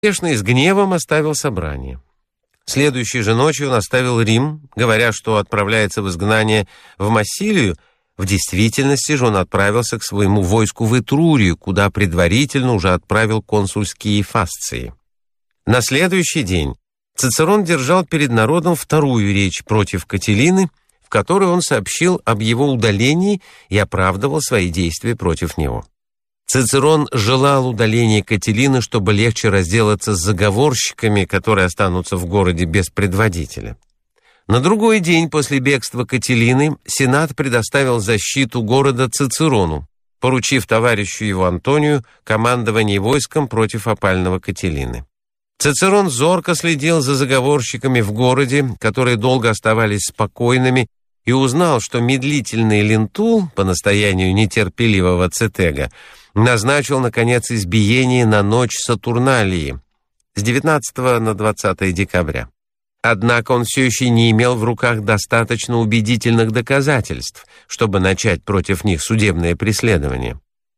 Конечно, и с гневом оставил собрание. Следующей же ночью он оставил Рим, говоря, что отправляется в изгнание в Массилию. В действительности же он отправился к своему войску в Этрурию, куда предварительно уже отправил консульские фасции. На следующий день Цицерон держал перед народом вторую речь против Катилины, в которой он сообщил об его удалении и оправдывал свои действия против него. Цицерон желал удаления Катилины, чтобы легче разделаться с заговорщиками, которые останутся в городе без предводителя. На другой день после бегства Катилины Сенат предоставил защиту города Цицерону, поручив товарищу его Антонию командование войском против опального Катилины. Цицерон зорко следил за заговорщиками в городе, которые долго оставались спокойными, и узнал, что медлительный Лентул, по настоянию нетерпеливого Цетега, назначил, наконец, избиение на ночь Сатурналии с 19 на 20 декабря. Однако он все еще не имел в руках достаточно убедительных доказательств, чтобы начать против них судебное преследование.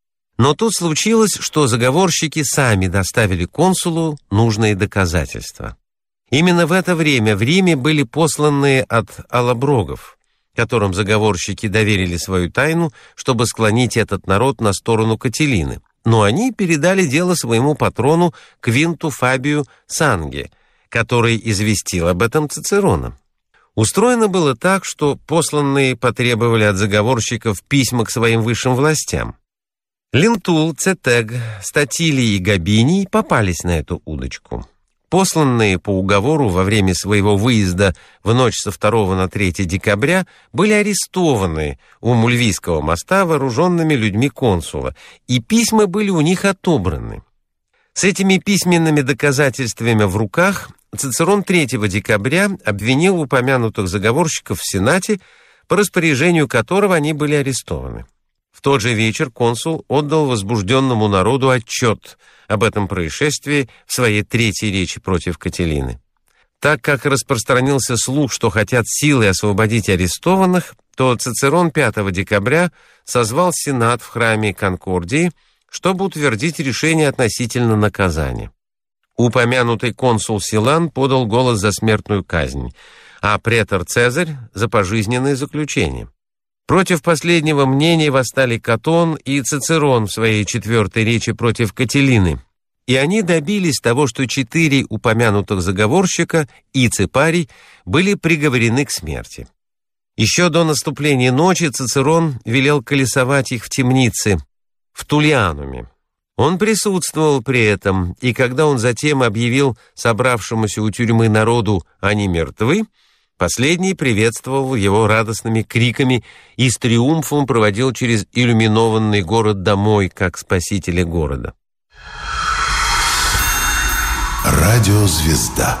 Но тут случилось, что заговорщики сами доставили консулу нужные доказательства. Именно в это время в Риме были посланные от алаброгов, которым заговорщики доверили свою тайну, чтобы склонить этот народ на сторону Катилины. Но они передали дело своему патрону Квинту Фабию Санге, который известил об этом Цицерона. Устроено было так, что посланные потребовали от заговорщиков письма к своим высшим властям. Лентул, Цетег, Статилий и Габиний попались на эту удочку. Посланные по уговору во время своего выезда в ночь со 2 на 3 декабря были арестованы у Мульвийского моста вооруженными людьми консула, и письма были у них отобраны. С этими письменными доказательствами в руках Цицерон 3 декабря обвинил упомянутых заговорщиков в Сенате, по распоряжению которого они были арестованы. В тот же вечер консул отдал возбужденному народу отчет об этом происшествии в своей 3-й речи против Катилины. Так как распространился слух, что хотят силой освободить арестованных, то Цицерон 5 декабря созвал Сенат в храме Конкордии, чтобы утвердить решение относительно наказания. Упомянутый консул Силан подал голос за смертную казнь, а претор Цезарь — за пожизненное заключение. Против последнего мнения восстали Катон и Цицерон в своей 4-й речи против Катилины, и они добились того, что 4 упомянутых заговорщика и Цепарий были приговорены к смерти. Еще до наступления ночи Цицерон велел колесовать их в темнице, в Тулиануме. Он присутствовал при этом, и когда он затем объявил собравшемуся у тюрьмы народу «они мертвы», последний приветствовал его радостными криками и с триумфом проводил через иллюминованный город домой, как спасителя города. Радиозвезда.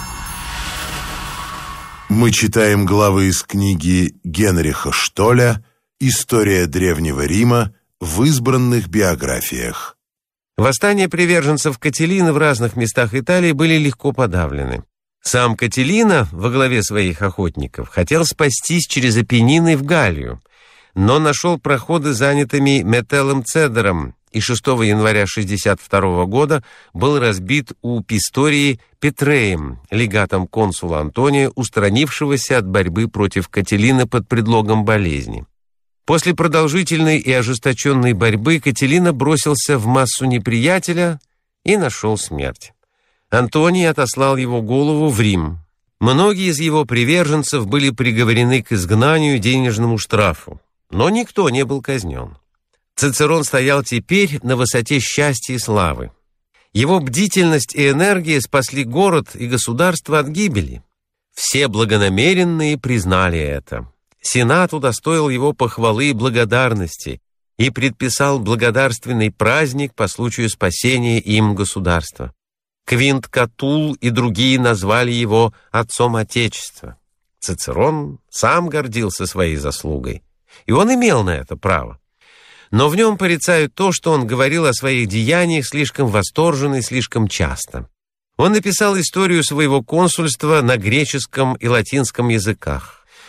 Мы читаем главы из книги Генриха Штоля «История Древнего Рима» в избранных биографиях. Восстания приверженцев Катилины в разных местах Италии были легко подавлены. Сам Катилина во главе своих охотников хотел спастись через Апеннины в Галлию, но нашел проходы занятыми Метеллом Цедором, и 6 января 62 года был разбит у Пистории Петреем, легатом консула Антония, устранившегося от борьбы против Катилины под предлогом болезни. После продолжительной и ожесточенной борьбы Катилина бросился в массу неприятеля и нашел смерть. Антоний отослал его голову в Рим. Многие из его приверженцев были приговорены к изгнанию и денежному штрафу, но никто не был казнен. Цицерон стоял теперь на высоте счастья и славы. Его бдительность и энергия спасли город и государство от гибели. Все благонамеренные признали это. Сенат удостоил его похвалы и благодарности и предписал благодарственный праздник по случаю спасения им государства. Квинт Катул и другие назвали его отцом Отечества. Цицерон сам гордился своей заслугой, и он имел на это право. Но в нем порицают то, что он говорил о своих деяниях слишком восторженно и слишком часто. Он написал историю своего консульства на греческом и латинском языках.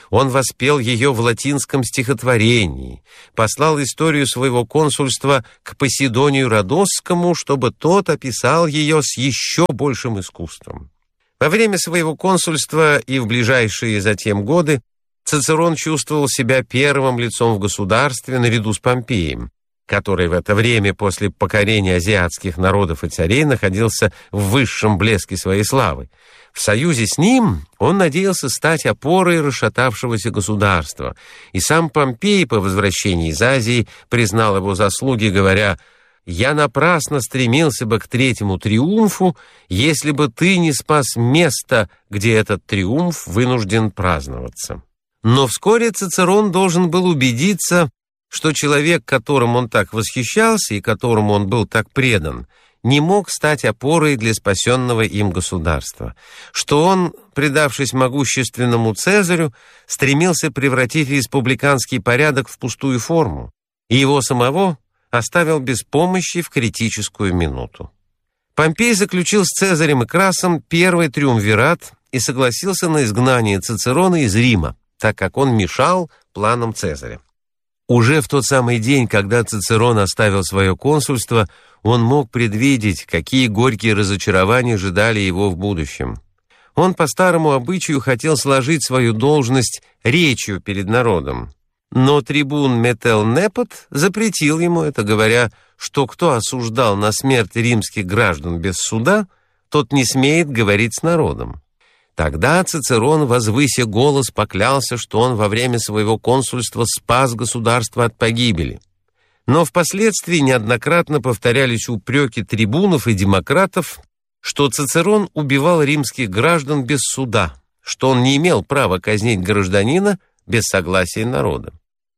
Он воспел ее в латинском стихотворении, послал историю своего консульства к Поседонию Родосскому, чтобы тот описал ее с еще большим искусством. Во время своего консульства и в ближайшие затем годы Цицерон чувствовал себя первым лицом в государстве наряду с Помпеем, который в это время после покорения азиатских народов и царей находился в высшем блеске своей славы. В союзе с ним он надеялся стать опорой расшатавшегося государства, и сам Помпей по возвращении из Азии признал его заслуги, говоря: «Я напрасно стремился бы к третьему триумфу, если бы ты не спас место, где этот триумф вынужден праздноваться». Но вскоре Цицерон должен был убедиться, что человек, которым он так восхищался и которому он был так предан, не мог стать опорой для спасенного им государства, что он, предавшись могущественному Цезарю, стремился превратить республиканский порядок в пустую форму, и его самого оставил без помощи в критическую минуту. Помпей заключил с Цезарем и Красом первый триумвират и согласился на изгнание Цицерона из Рима, так как он мешал планам Цезаря. Уже в тот самый день, когда Цицерон оставил свое консульство, он мог предвидеть, какие горькие разочарования ожидали его в будущем. Он по старому обычаю хотел сложить свою должность речью перед народом. Но трибун Метел Непот запретил ему это, говоря, что кто осуждал на смерть римских граждан без суда, тот не смеет говорить с народом. Тогда Цицерон, возвыся голос, поклялся, что он во время своего консульства спас государство от погибели. Но впоследствии неоднократно повторялись упреки трибунов и демократов, что Цицерон убивал римских граждан без суда, что он не имел права казнить гражданина без согласия народа.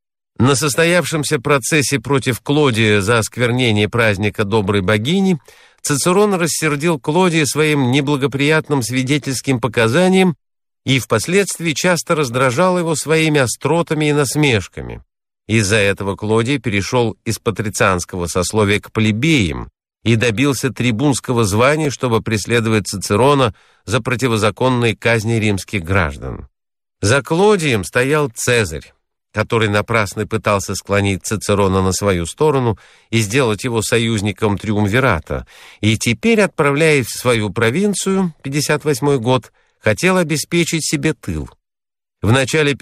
На состоявшемся процессе против Клодия за осквернение праздника доброй богини Цицерон рассердил Клодия своим неблагоприятным свидетельским показанием и впоследствии часто раздражал его своими остротами и насмешками. Из-за этого Клодий перешел из патрицианского сословия к плебеям и добился трибунского звания, чтобы преследовать Цицерона за противозаконные казни римских граждан. За Клодием стоял Цезарь, который напрасно пытался склонить Цицерона на свою сторону и сделать его союзником триумвирата, и теперь, отправляясь в свою провинцию, 58 год, хотел обеспечить себе тыл. В начале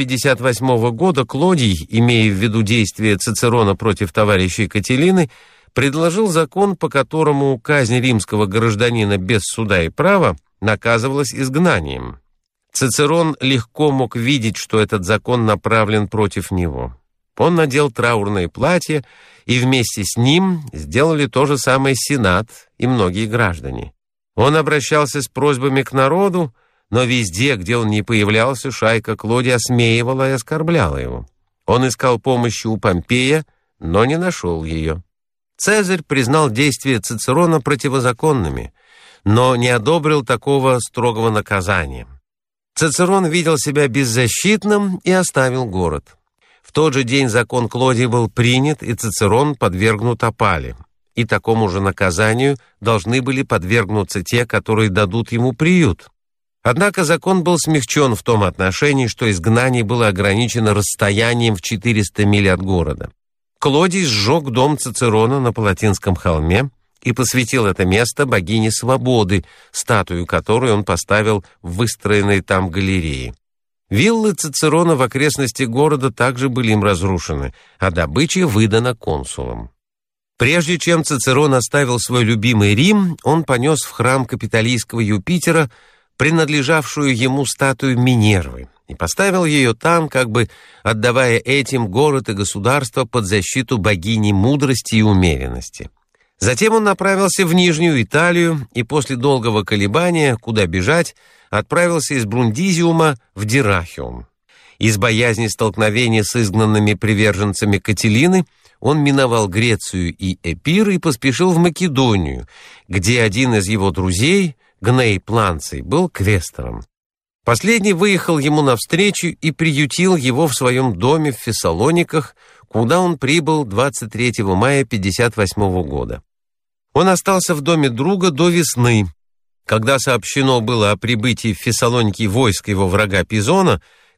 58 года Клодий, имея в виду действия Цицерона против товарища Кателины, предложил закон, по которому казнь римского гражданина без суда и права наказывалась изгнанием. Цицерон легко мог видеть, что этот закон направлен против него. Он надел траурное платье, и вместе с ним сделали то же самое Сенат и многие граждане. Он обращался с просьбами к народу, но везде, где он не появлялся, шайка Клодия осмеивала и оскорбляла его. Он искал помощи у Помпея, но не нашел ее. Цезарь признал действия Цицерона противозаконными, но не одобрил такого строгого наказания. Цицерон видел себя беззащитным и оставил город. В тот же день закон Клодия был принят, и Цицерон подвергнут опале. И такому же наказанию должны были подвергнуться те, которые дадут ему приют. Однако закон был смягчен в том отношении, что изгнание было ограничено расстоянием в 400 миль от города. Клодий сжег дом Цицерона на Палатинском холме и посвятил это место богине Свободы, статую которой он поставил в выстроенной там галерее. Виллы Цицерона в окрестности города также были им разрушены, а добыча выдана консулам. Прежде чем Цицерон оставил свой любимый Рим, он понес в храм капитолийского Юпитера принадлежавшую ему статую Минервы и поставил ее там, как бы отдавая этим город и государство под защиту богини мудрости и умеренности. Затем он направился в Нижнюю Италию и после долгого колебания, куда бежать, отправился из Брундизиума в Дирахиум. Из боязни столкновения с изгнанными приверженцами Кателины он миновал Грецию и Эпир и поспешил в Македонию, где один из его друзей, Гней Планций, был квестором. Последний выехал ему навстречу и приютил его в своем доме в Фессалониках, куда он прибыл 23 мая 58 года. Он остался в доме друга до весны. Когда сообщено было о прибытии в Фессалоники войск его врага Пизона,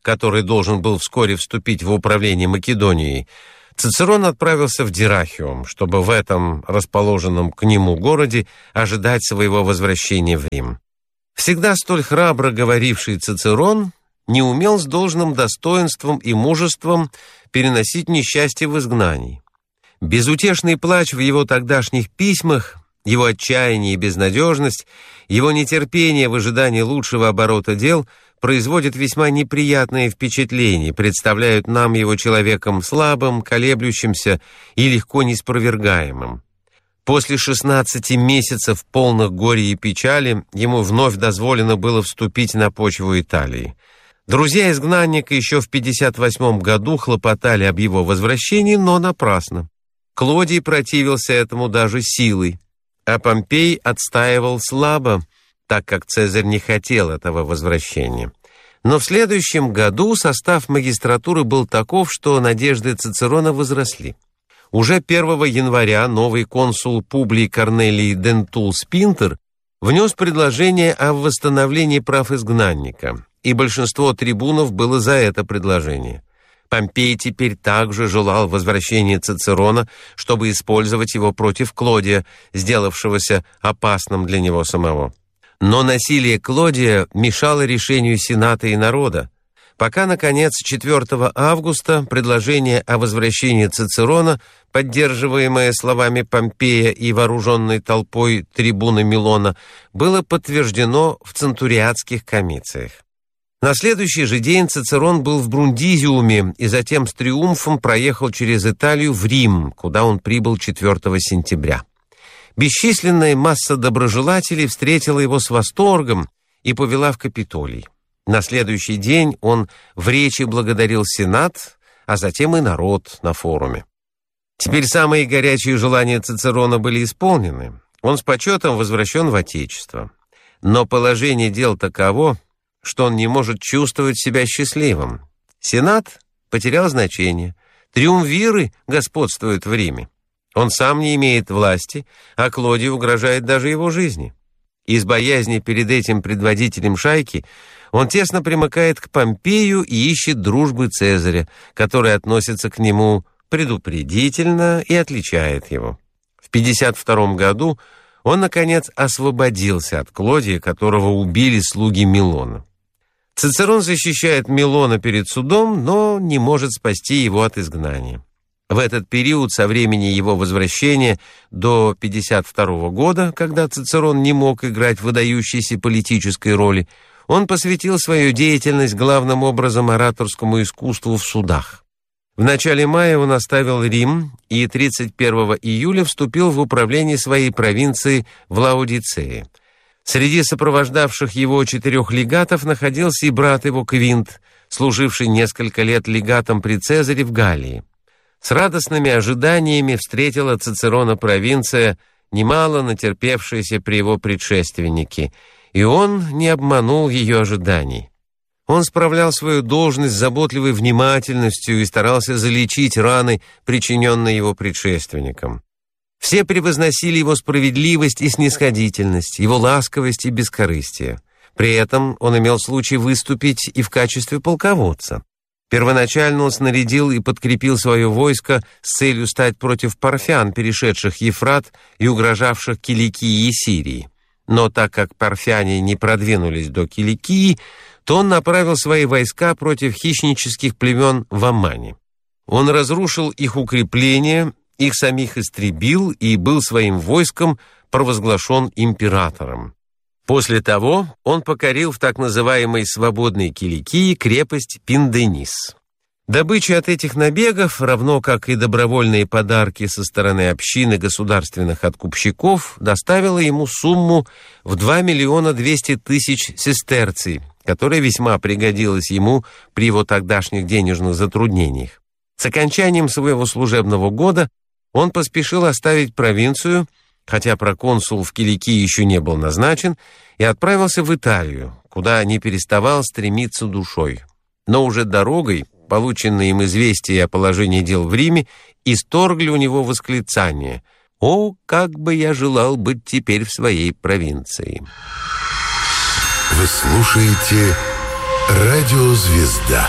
который должен был вскоре вступить в управление Македонией, Цицерон отправился в Дирахиум, чтобы в этом расположенном к нему городе ожидать своего возвращения в Рим. Всегда столь храбро говоривший Цицерон не умел с должным достоинством и мужеством переносить несчастье в изгнании. Безутешный плач в его тогдашних письмах, его отчаяние и безнадежность, его нетерпение в ожидании лучшего оборота дел производят весьма неприятные впечатления, представляют нам его человеком слабым, колеблющимся и легко неспровергаемым. После 16 месяцев полных горя и печали ему вновь дозволено было вступить на почву Италии. Друзья изгнанника еще в 58 году хлопотали об его возвращении, но напрасно. Клодий противился этому даже силой, а Помпей отстаивал слабо, так как Цезарь не хотел этого возвращения. Но в следующем году состав магистратуры был таков, что надежды Цицерона возросли. Уже 1 января новый консул Публий Корнелий Дентул Спинтер внес предложение о восстановлении прав изгнанника, и большинство трибунов было за это предложение. Помпей теперь также желал возвращения Цицерона, чтобы использовать его против Клодия, сделавшегося опасным для него самого. Но насилие Клодия мешало решению Сената и народа, пока, наконец, 4 августа предложение о возвращении Цицерона, поддерживаемое словами Помпея и вооруженной толпой трибуна Милона, было подтверждено в центуриатских комициях. На следующий же день Цицерон был в Брундизиуме и затем с триумфом проехал через Италию в Рим, куда он прибыл 4 сентября. Бесчисленная масса доброжелателей встретила его с восторгом и повела в Капитолий. На следующий день он в речи благодарил Сенат, а затем и народ на форуме. Теперь самые горячие желания Цицерона были исполнены. Он с почетом возвращен в Отечество. Но положение дел таково, что он не может чувствовать себя счастливым. Сенат потерял значение, триумвиры господствуют в Риме. Он сам не имеет власти, а Клодий угрожает даже его жизни. Из боязни перед этим предводителем шайки он тесно примыкает к Помпею и ищет дружбы Цезаря, который относится к нему предупредительно и отличает его. В 52 году он, наконец, освободился от Клодия, которого убили слуги Милона. Цицерон защищает Милона перед судом, но не может спасти его от изгнания. В этот период, со времени его возвращения до 52 года, когда Цицерон не мог играть выдающейся политической роли, он посвятил свою деятельность главным образом ораторскому искусству в судах. В начале мая он оставил Рим и 31 июля вступил в управление своей провинции в Лаодицее. Среди сопровождавших его 4 легатов находился и брат его Квинт, служивший несколько лет легатом при Цезаре в Галлии. С радостными ожиданиями встретила Цицерона провинция, немало натерпевшаяся при его предшественнике, и он не обманул ее ожиданий. Он справлял свою должность с заботливой внимательностью и старался залечить раны, причиненные его предшественникам. Все превозносили его справедливость и снисходительность, его ласковость и бескорыстие. При этом он имел случай выступить и в качестве полководца. Первоначально он снарядил и подкрепил свое войско с целью стать против парфян, перешедших Ефрат и угрожавших Киликии и Сирии. Но так как парфяне не продвинулись до Киликии, то он направил свои войска против хищнических племен в Аммане. Он разрушил их укрепления, их самих истребил и был своим войском провозглашен императором. После того он покорил в так называемой свободной Киликии крепость Пинденис. Добыча от этих набегов, равно как и добровольные подарки со стороны общины государственных откупщиков, доставила ему сумму в 2 200 000 сестерций, которая весьма пригодилась ему при его тогдашних денежных затруднениях. С окончанием своего служебного года он поспешил оставить провинцию, хотя проконсул в Киликии еще не был назначен, и отправился в Италию, куда не переставал стремиться душой. Но уже дорогой полученные им известия о положении дел в Риме исторгли у него восклицание: «О, как бы я желал быть теперь в своей провинции!» Вы слушаете Радиозвезда.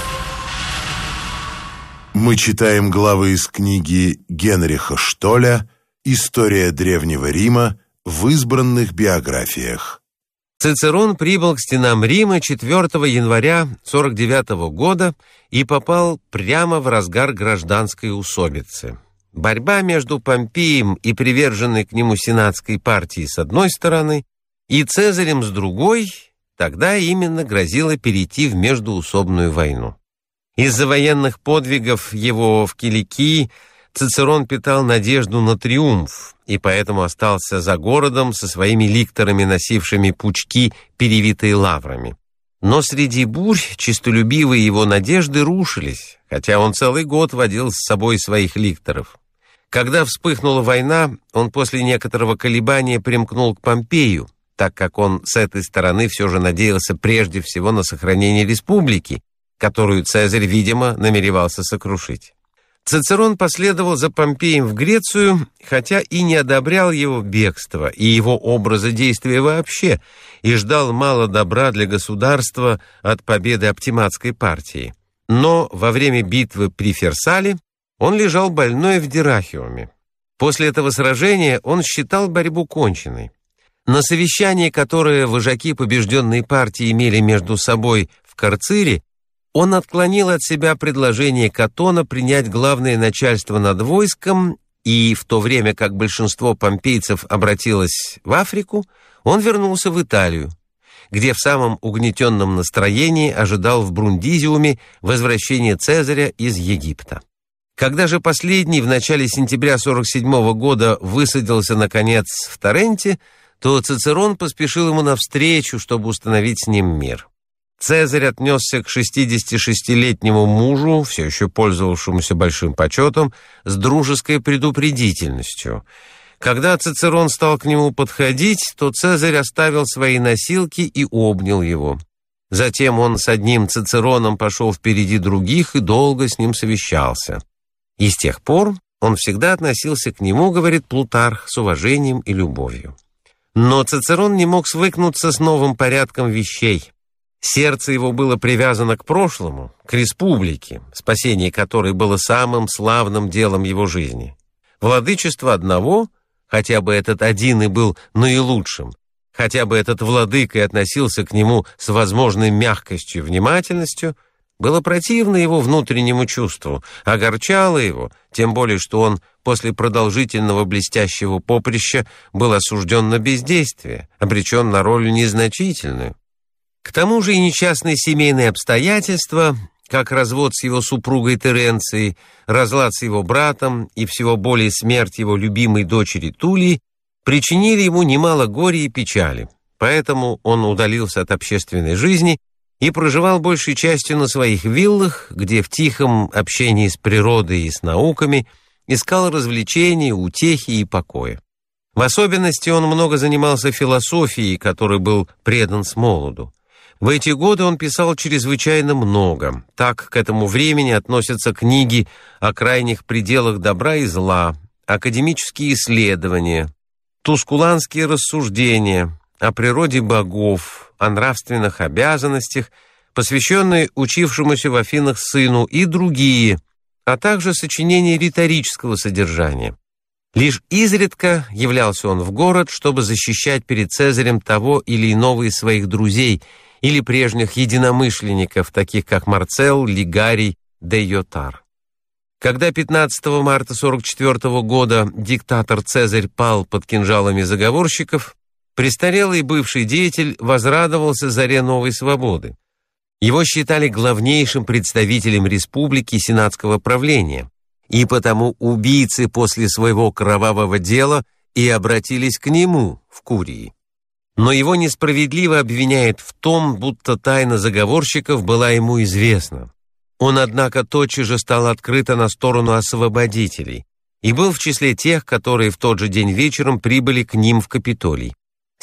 Мы читаем главы из книги Генриха Штоля «История Древнего Рима» в избранных биографиях. Цицерон прибыл к стенам Рима 4 января 49 года и попал прямо в разгар гражданской усобицы. Борьба между Помпеем и приверженной к нему сенатской партией с одной стороны и Цезарем с другой тогда именно грозила перейти в междуусобную войну. Из-за военных подвигов его в Киликии Цицерон питал надежду на триумф и поэтому остался за городом со своими ликторами, носившими пучки, перевитые лаврами. Но среди бурь честолюбивые его надежды рушились, хотя он целый год водил с собой своих ликторов. Когда вспыхнула война, он после некоторого колебания примкнул к Помпею, так как он с этой стороны все же надеялся прежде всего на сохранение республики, которую Цезарь, видимо, намеревался сокрушить. Цицерон последовал за Помпеем в Грецию, хотя и не одобрял его бегство и его образа действия вообще, и ждал мало добра для государства от победы Оптиматской партии. Но во время битвы при Ферсале он лежал больной в Дирахиуме. После этого сражения он считал борьбу конченной. На совещании, которое вожаки побежденной партии имели между собой в Карцире, он отклонил от себя предложение Катона принять главное начальство над войском, и в то время как большинство помпейцев обратилось в Африку, он вернулся в Италию, где в самом угнетенном настроении ожидал в Брундизиуме возвращения Цезаря из Египта. Когда же последний в начале сентября 47 года высадился, наконец, в Торренте, то Цицерон поспешил ему навстречу, чтобы установить с ним мир. Цезарь отнесся к 66-летнему мужу, все еще пользовавшемуся большим почетом, с дружеской предупредительностью. Когда Цицерон стал к нему подходить, то Цезарь оставил свои носилки и обнял его. Затем он с одним Цицероном пошел впереди других и долго с ним совещался. И с тех пор он всегда относился к нему, говорит Плутарх, с уважением и любовью. Но Цицерон не мог свыкнуться с новым порядком вещей. Сердце его было привязано к прошлому, к республике, спасение которой было самым славным делом его жизни. Владычество одного, хотя бы этот один и был наилучшим, хотя бы этот владыка и относился к нему с возможной мягкостью и внимательностью, было противно его внутреннему чувству, огорчало его, тем более что он после продолжительного блестящего поприща был осужден на бездействие, обречен на роль незначительную. К тому же и несчастные семейные обстоятельства, как развод с его супругой Теренцией, разлад с его братом и всего более смерть его любимой дочери Тулии, причинили ему немало горя и печали. Поэтому он удалился от общественной жизни и проживал большей частью на своих виллах, где в тихом общении с природой и с науками искал развлечений, утехи и покоя. В особенности он много занимался философией, которой был предан смолоду. В эти годы он писал чрезвычайно много. Так к этому времени относятся книги о крайних пределах добра и зла, академические исследования, тускуланские рассуждения о природе богов, о нравственных обязанностях, посвященные учившемуся в Афинах сыну, и другие, а также сочинения риторического содержания. Лишь изредка являлся он в город, чтобы защищать перед Цезарем того или иного из своих друзей или прежних единомышленников, таких как Марцелл, Лигарий, Дейотар. Когда 15 марта 44 года диктатор Цезарь пал под кинжалами заговорщиков, престарелый бывший деятель возрадовался заре новой свободы. Его считали главнейшим представителем республики и сенатского правления, и потому убийцы после своего кровавого дела и обратились к нему в Курии. Но его несправедливо обвиняют в том, будто тайна заговорщиков была ему известна. Он, однако, тотчас же стал открыто на сторону освободителей и был в числе тех, которые в тот же день вечером прибыли к ним в Капитолий.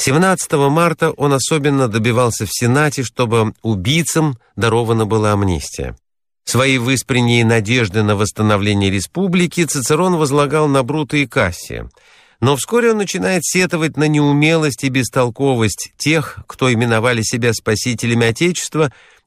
17 марта он особенно добивался в Сенате, чтобы убийцам дарована была амнистия. Свои выспренние надежды на восстановление республики Цицерон возлагал на Брута и Кассия. Но вскоре он начинает сетовать на неумелость и бестолковость тех, кто именовали себя спасителями Отечества,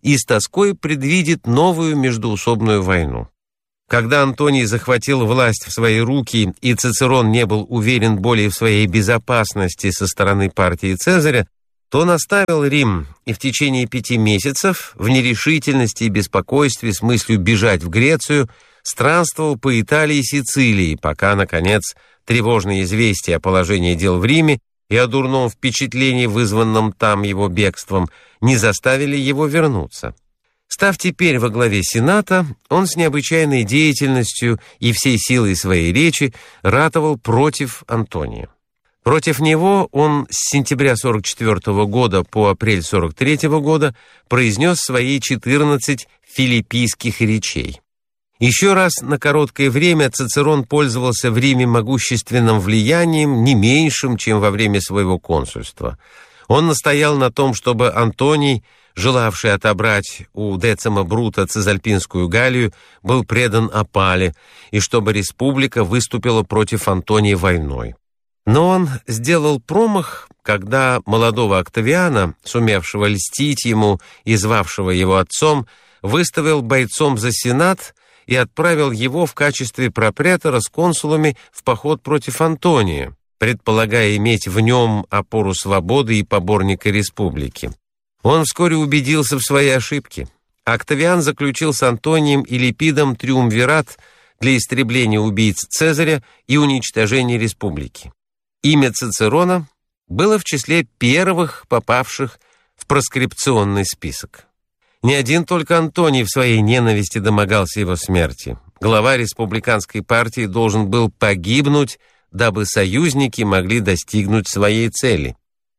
и с тоской предвидит новую междоусобную войну. Когда Антоний захватил власть в свои руки, и Цицерон не был уверен более в своей безопасности со стороны партии Цезаря, то он оставил Рим и в течение 5 месяцев в нерешительности и беспокойстве с мыслью бежать в Грецию странствовал по Италии и Сицилии, пока, наконец, тревожные известия о положении дел в Риме и о дурном впечатлении, вызванном там его бегством, не заставили его вернуться. Став теперь во главе Сената, он с необычайной деятельностью и всей силой своей речи ратовал против Антония. Против него он с сентября 44 года по апрель 43 года произнес свои 14 филиппийских речей. Еще раз на короткое время Цицерон пользовался в Риме могущественным влиянием, не меньшим, чем во время своего консульства. Он настоял на том, чтобы Антоний, желавший отобрать у Децима Брута Цезальпинскую Галлию, был предан опале, и чтобы республика выступила против Антония войной. Но он сделал промах, когда молодого Октавиана, сумевшего льстить ему и звавшего его отцом, выставил бойцом за Сенат и отправил его в качестве пропретора с консулами в поход против Антония, предполагая иметь в нем опору свободы и поборника республики. Он вскоре убедился в своей ошибке. Октавиан заключил с Антонием и Липидом триумвират для истребления убийц Цезаря и уничтожения республики. Имя Цицерона было в числе первых попавших в проскрипционный список. Не один только Антоний в своей ненависти домогался его смерти. Глава республиканской партии должен был погибнуть, дабы союзники могли достигнуть своей цели.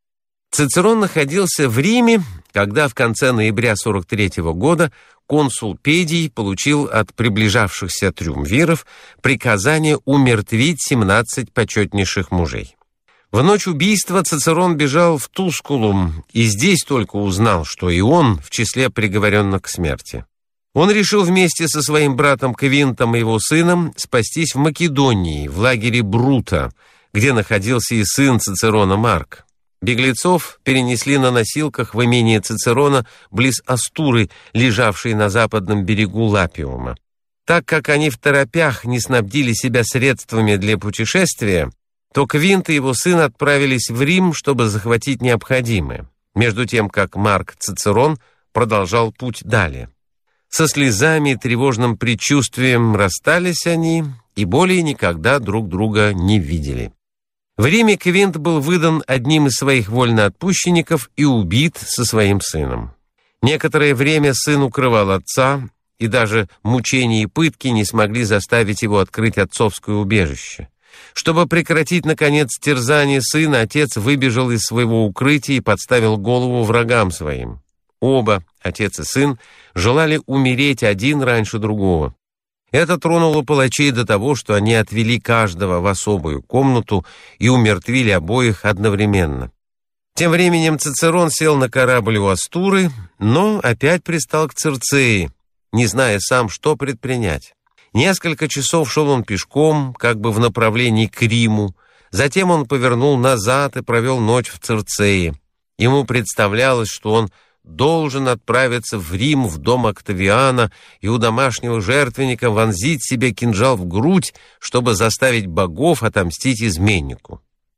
Цицерон находился в Риме, когда в конце ноября 43 года консул Педий получил от приближавшихся триумвиров приказание умертвить 17 почетнейших мужей. В ночь убийства Цицерон бежал в Тускулум и здесь только узнал, что и он в числе приговоренных к смерти. Он решил вместе со своим братом Квинтом и его сыном спастись в Македонии, в лагере Брута, где находился и сын Цицерона Марк. Беглецов перенесли на носилках в имение Цицерона близ Астуры, лежавшей на западном берегу Лапиума. Так как они второпях не снабдили себя средствами для путешествия, то Квинт и его сын отправились в Рим, чтобы захватить необходимое, между тем как Марк Цицерон продолжал путь далее. Со слезами и тревожным предчувствием расстались они и более никогда друг друга не видели. В Риме Квинт был выдан одним из своих вольноотпущенников и убит со своим сыном. Некоторое время сын укрывал отца, и даже мучения и пытки не смогли заставить его открыть отцовское убежище. Чтобы прекратить, наконец, терзание сына, отец выбежал из своего укрытия и подставил голову врагам своим. Оба, отец и сын, желали умереть один раньше другого. Это тронуло палачей до того, что они отвели каждого в особую комнату и умертвили обоих одновременно. Тем временем Цицерон сел на корабль у Астуры, но опять пристал к Цирцеи, не зная сам, что предпринять. Несколько часов шел он пешком, как бы в направлении к Риму. Затем он повернул назад и провел ночь в Цирцее. Ему представлялось, что он должен отправиться в Рим, в дом Октавиана, и у домашнего жертвенника вонзить себе кинжал в грудь, чтобы заставить богов отомстить изменнику.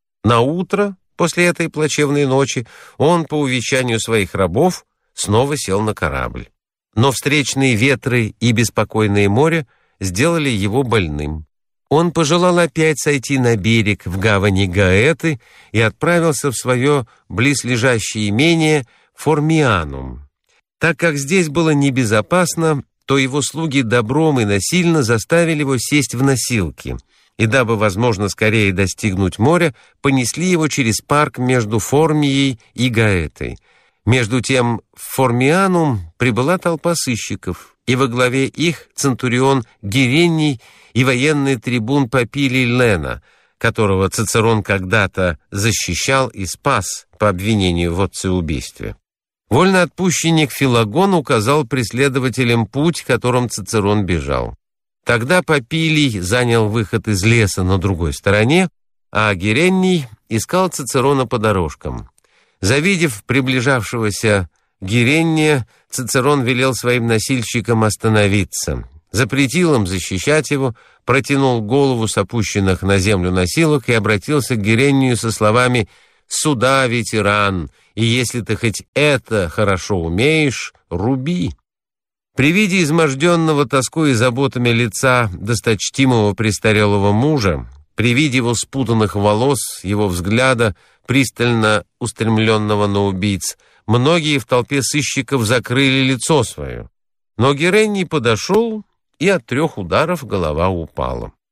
Наутро, после этой плачевной ночи, он, по увещанию своих рабов, снова сел на корабль. Но встречные ветры и беспокойное море сделали его больным. Он пожелал опять сойти на берег в гавани Гаэты и отправился в свое близлежащее имение Формианум. Так как здесь было небезопасно, то его слуги добром и насильно заставили его сесть в носилки, и, дабы, возможно, скорее достигнуть моря, понесли его через парк между Формией и Гаэтой. Между тем в Формианум прибыла толпа сыщиков, и во главе их центурион Геренний и военный трибун Попилий Лена, которого Цицерон когда-то защищал и спас по обвинению в отцеубийстве. Вольноотпущенник Филагон указал преследователям путь, которым Цицерон бежал. Тогда Попилий занял выход из леса на другой стороне, а Геренний искал Цицерона по дорожкам. Завидев приближавшегося Геренния Цицерон велел своим носильщикам остановиться, запретил им защищать его, протянул голову с опущенных на землю носилок и обратился к Гереннию со словами «Сюда, ветеран, и если ты хоть это хорошо умеешь, руби». При виде изможденного тоской и заботами лица досточтимого престарелого мужа, при виде его спутанных волос, его взгляда, пристально устремленного на убийц, многие в толпе сыщиков закрыли лицо свое. Но Геренний подошел, и от 3 ударов голова упала.